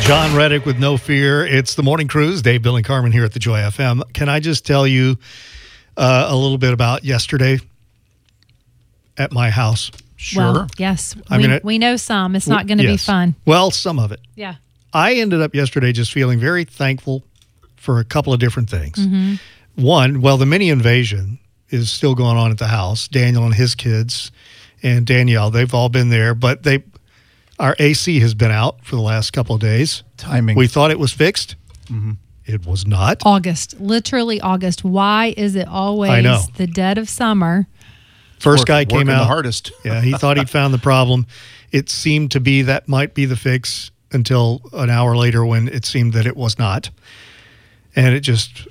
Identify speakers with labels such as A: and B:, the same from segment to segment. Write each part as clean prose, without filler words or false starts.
A: John Reddick with No Fear. It's the Morning Cruise. Dave, Bill, and Carmen here at the Joy FM. Can I just tell you a little bit about yesterday at my house?
B: Sure. Well, yes. We know some. It's not going to be fun.
A: Well, some of it.
B: Yeah.
A: I ended up yesterday just feeling very thankful for a couple of different things.
B: Mm-hmm.
A: One, well, the mini invasion is still going on at the house. Daniel and his kids and Danielle, they've all been there, but our AC has been out for the last couple of days.
C: Timing.
A: We thought it was fixed.
C: Mm-hmm.
A: It was not.
B: Literally August. Why is it always the dead of summer?
A: First guy came out.
C: The hardest.
A: Yeah, he thought he'd found the problem. It seemed to be that might be the fix until an hour later when it seemed that it was not. And it just...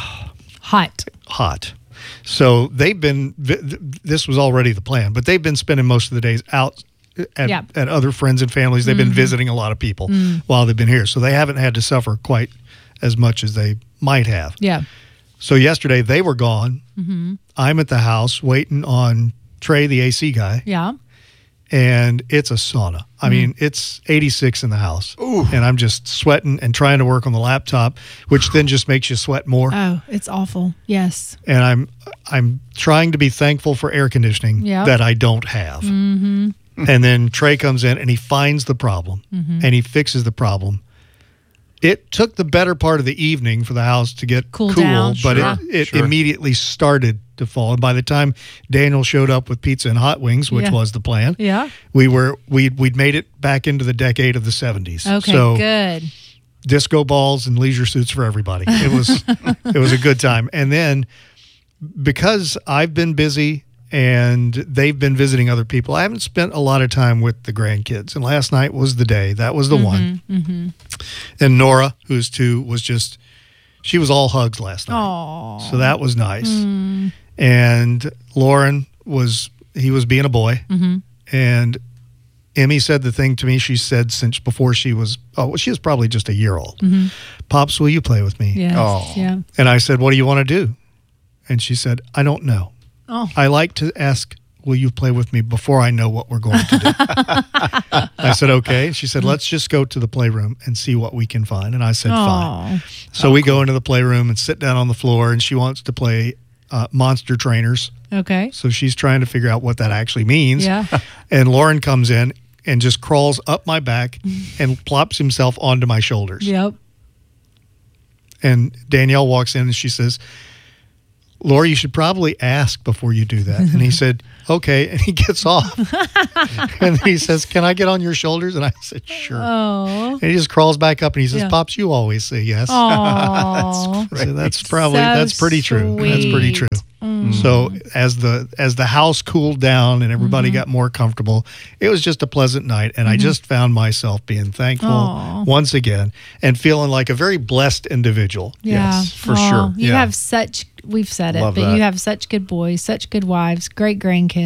A: Hot. So they've been... This was already the plan, but they've been spending most of the days out at other friends and families. They've been visiting a lot of people while they've been here. So they haven't had to suffer quite as much as they might have.
B: Yeah.
A: So yesterday they were gone.
B: Mm-hmm.
A: I'm at the house waiting on Trey, the AC guy.
B: Yeah.
A: And it's a sauna. I mean, it's 86 in the house.
C: Ooh.
A: And I'm just sweating and trying to work on the laptop, which then just makes you sweat more.
B: Oh, it's awful. Yes.
A: And I'm trying to be thankful for air conditioning that I don't have.
B: Mm-hmm.
A: And then Trey comes in and he finds the problem and he fixes the problem. It took the better part of the evening for the house to get cool
B: down,
A: but it immediately started to fall. And by the time Daniel showed up with pizza and hot wings, which was the plan, we'd made it back into the decade of the 70s.
B: Okay,
A: so
B: good.
A: Disco balls and leisure suits for everybody. It was a good time. And then because I've been busy and they've been visiting other people, I haven't spent a lot of time with the grandkids. And last night was the day. That was the one.
B: Mm-hmm.
A: And Nora, who's 2, she was all hugs last night.
B: Aww.
A: So that was nice. And Lauren he was being a boy.
B: Mm-hmm.
A: And Emmy said the thing to me she said since before she was probably just a year old.
B: Mm-hmm.
A: Pops, will you play with me?
B: Yes.
C: Oh.
B: Yeah.
A: And I said, what do you want to do? And she said, I don't know.
B: Oh.
A: I like to ask, will you play with me before I know what we're going to do? I said, okay. She said, let's just go to the playroom and see what we can find. And I said, fine. So we go into the playroom and sit down on the floor, and she wants to play Monster Trainers.
B: Okay.
A: So she's trying to figure out what that actually means.
B: Yeah.
A: And Lauren comes in and just crawls up my back and plops himself onto my shoulders.
B: Yep.
A: And Danielle walks in and she says, Laura, you should probably ask before you do that. And he said, okay. And he gets off. And he says, can I get on your shoulders? And I said, sure.
B: Oh.
A: And he just crawls back up and he says, Pops, you always say yes.
B: Oh.
A: So that's pretty true. That's pretty true. So as the house cooled down and everybody got more comfortable, it was just a pleasant night. And I just found myself being thankful once again and feeling like a very blessed individual.
B: Yeah.
C: Yes, for sure.
B: You have we've said it, but you have such good boys, such good wives, great grandkids.